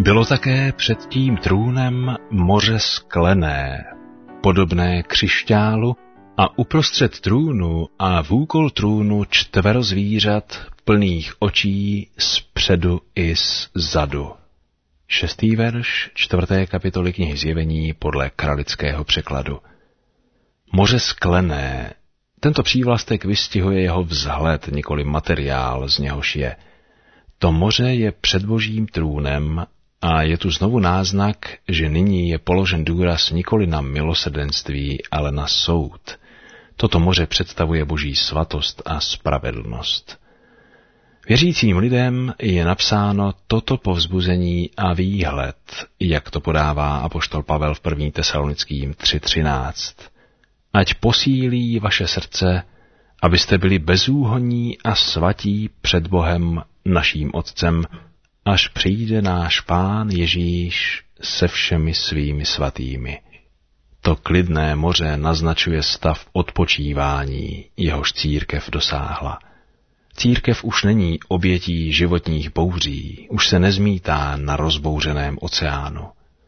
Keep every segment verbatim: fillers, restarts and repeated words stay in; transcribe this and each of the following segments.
Bylo také před tím trůnem moře sklené, podobné křišťálu, a uprostřed trůnu a vůkol trůnu čtvero zvířat plných očí zpředu i zadu. Šestý verš čtvrté kapitoly knihy Zjevení podle kralického překladu. Moře sklené. Tento přívlastek vystihuje jeho vzhled, nikoli materiál, z něhož je. To moře je před Božím trůnem a je tu znovu náznak, že nyní je položen důraz nikoli na milosrdenství, ale na soud. Toto moře představuje Boží svatost a spravedlnost. Věřícím lidem je napsáno toto povzbuzení a výhled, jak to podává apoštol Pavel v první Tesalonickým tři třináct. Ať posílí vaše srdce, abyste byli bezúhonní a svatí před Bohem naším Otcem, až přijde náš Pán Ježíš se všemi svými svatými. To klidné moře naznačuje stav odpočívání, jehož církev dosáhla. Církev už není obětí životních bouří, už se nezmítá na rozbouřeném oceánu.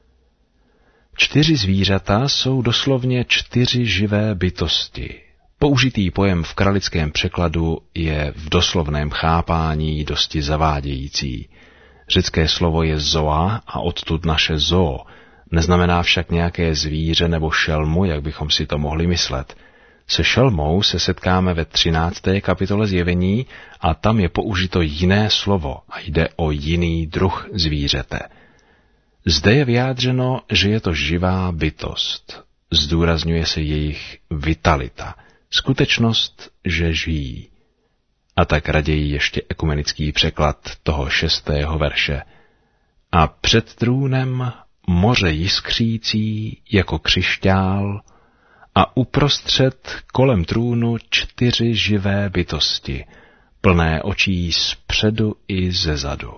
Čtyři zvířata jsou doslovně čtyři živé bytosti. Použitý pojem v kralickém překladu je v doslovném chápání dosti zavádějící. Řecké slovo je zoa a odtud naše zoo, neznamená však nějaké zvíře nebo šelmu, jak bychom si to mohli myslet. Se šelmou se setkáme ve třinácté kapitole Zjevení a tam je použito jiné slovo a jde o jiný druh zvířete. Zde je vyjádřeno, že je to živá bytost. Zdůrazňuje se jejich vitalita, skutečnost, že žijí. A tak raději ještě ekumenický překlad toho šestého verše. A před trůnem moře jiskřící jako křišťál a uprostřed kolem trůnu čtyři živé bytosti, plné očí zpředu i zezadu.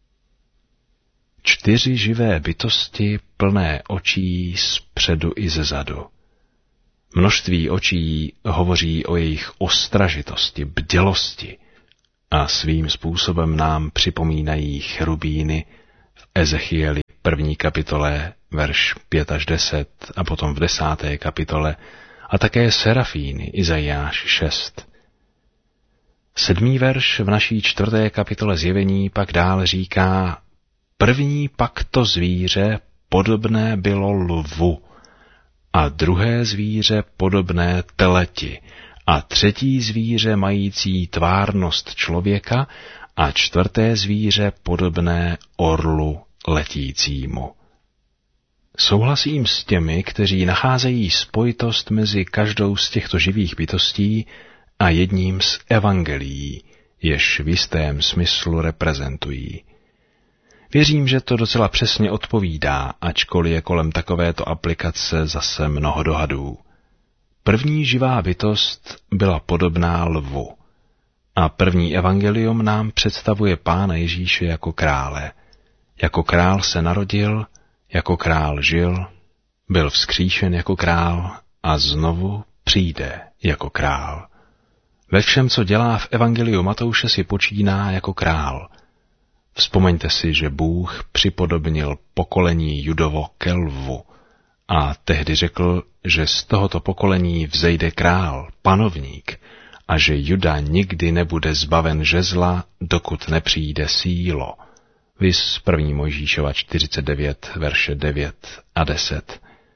Čtyři živé bytosti plné očí zpředu i zezadu. Množství očí hovoří o jejich ostražitosti, bdělosti a svým způsobem nám připomínají cherubíny v Ezechieli první kapitole, verš pět až deset a potom v desáté kapitole a také serafíny Izajáš šest. Sedmý verš v naší čtvrté kapitole Zjevení pak dál říká: První pak to zvíře podobné bylo lvu, a druhé zvíře podobné teleti, a třetí zvíře mající tvárnost člověka, a čtvrté zvíře podobné orlu letícímu. Souhlasím s těmi, kteří nacházejí spojitost mezi každou z těchto živých bytostí a jedním z evangelií, jež v jistém smyslu reprezentují. Věřím, že to docela přesně odpovídá, ačkoliv je kolem takovéto aplikace zase mnoho dohadů. První živá bytost byla podobná lvu a první evangelium nám představuje Pána Ježíše jako krále. Jako král se narodil, jako král žil, byl vzkříšen jako král a znovu přijde jako král. Ve všem, co dělá v evangeliu Matouše, si počíná jako král. Vzpomeňte si, že Bůh připodobnil pokolení Judovo ke lvu a tehdy řekl, že z tohoto pokolení vzejde král, panovník, a že Juda nikdy nebude zbaven žezla, dokud nepřijde sílo. Vis první Mojžíšova čtyřicet devět, verše devět a deset.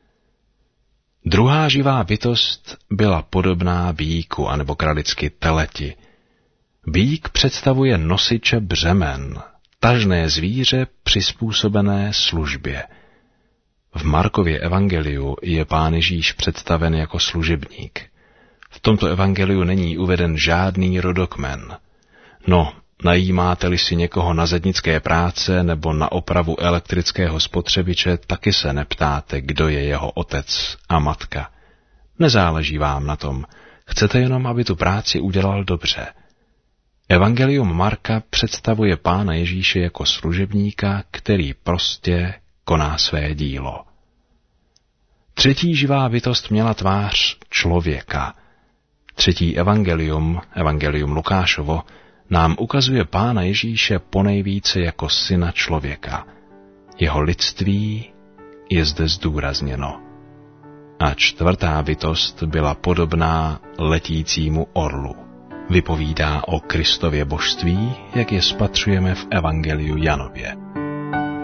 Druhá živá bytost byla podobná býku, anebo kralicky teleti. Býk představuje nosiče břemen, tažné zvíře přizpůsobené službě. V Markově evangeliu je Pán Ježíš představen jako služebník. V tomto evangeliu není uveden žádný rodokmen. No, najímáte-li si někoho na zednické práce nebo na opravu elektrického spotřebiče, taky se neptáte, kdo je jeho otec a matka. Nezáleží vám na tom, chcete jenom, aby tu práci udělal dobře. Evangelium Marka představuje Pána Ježíše jako služebníka, který prostě koná své dílo. Třetí živá bytost měla tvář člověka. Třetí evangelium, evangelium Lukášovo, nám ukazuje Pána Ježíše ponejvíce jako syna člověka. Jeho lidství je zde zdůrazněno. A čtvrtá bytost byla podobná letícímu orlu. Vypovídá o Kristově božství, jak je spatřujeme v Evangeliu Janově.